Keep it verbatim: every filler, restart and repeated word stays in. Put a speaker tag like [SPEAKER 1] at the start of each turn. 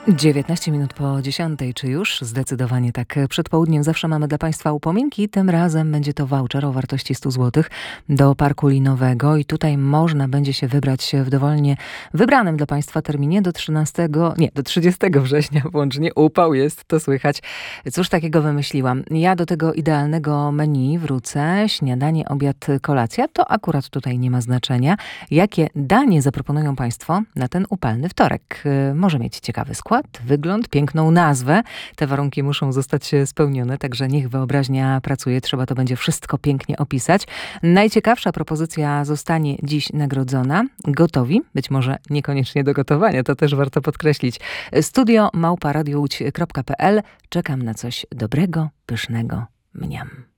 [SPEAKER 1] dziewiętnaście minut po dziesiątej, czy już? Zdecydowanie tak. Przed południem zawsze mamy dla Państwa upominki. Tym razem będzie to voucher o wartości sto złotych do Parku Linowego i tutaj można będzie się wybrać w dowolnie wybranym dla Państwa terminie do trzynastego, nie, do trzydziestego września włącznie. Upał jest, to słychać. Cóż takiego wymyśliłam? Ja do tego idealnego menu wrócę. Śniadanie, obiad, kolacja. To akurat tutaj nie ma znaczenia. Jakie danie zaproponują Państwo na ten upalny wtorek? Może mieć ciekawy skład, wygląd, piękną nazwę. Te warunki muszą zostać spełnione, także niech wyobraźnia pracuje. Trzeba to będzie wszystko pięknie opisać. Najciekawsza propozycja zostanie dziś nagrodzona. Gotowi? Być może niekoniecznie do gotowania, to też warto podkreślić. Studio małpa radio łódź kropka p l. Czekam na coś dobrego, pysznego. Mniam.